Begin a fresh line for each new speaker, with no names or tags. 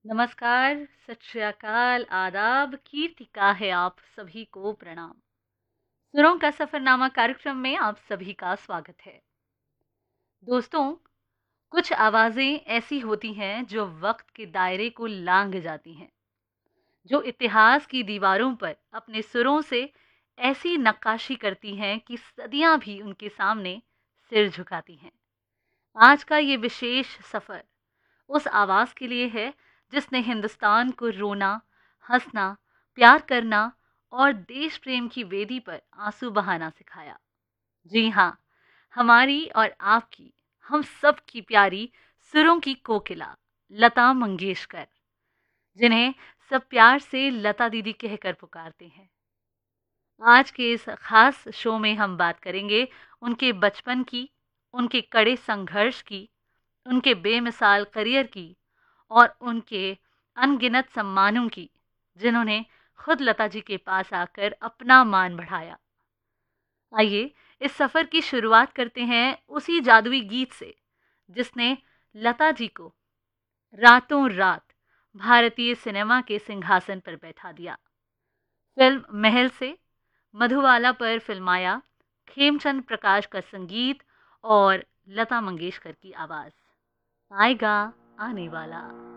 नमस्कार, सत श्री अकाल, आदाब, कीर्तिका है आप सभी को प्रणाम। सुरों का सफरनामा कार्यक्रम में आप सभी का स्वागत है। दोस्तों, कुछ आवाजें ऐसी होती हैं जो वक्त के दायरे को लांघ जाती हैं, जो इतिहास की दीवारों पर अपने सुरों से ऐसी नक्काशी करती हैं कि सदियां भी उनके सामने सिर झुकाती हैं। आज का ये विशेष सफर उस आवाज के लिए है जिसने हिंदुस्तान को रोना, हंसना, प्यार करना और देश प्रेम की वेदी पर आंसू बहाना सिखाया। जी हाँ, हमारी और आपकी, हम सब की प्यारी सुरों की कोकिला लता मंगेशकर, जिन्हें सब प्यार से लता दीदी कहकर पुकारते हैं। आज के इस खास शो में हम बात करेंगे उनके बचपन की, उनके कड़े संघर्ष की, उनके बेमिसाल करियर की और उनके अनगिनत सम्मानों की, जिन्होंने खुद लता जी के पास आकर अपना मान बढ़ाया। आइए इस सफर की शुरुआत करते हैं उसी जादुई गीत से जिसने लता जी को रातों रात भारतीय सिनेमा के सिंहासन पर बैठा दिया। फिल्म महल से मधुबाला पर फिल्माया खेमचंद प्रकाश का संगीत और लता मंगेशकर की आवाज। आएगा आने वाला।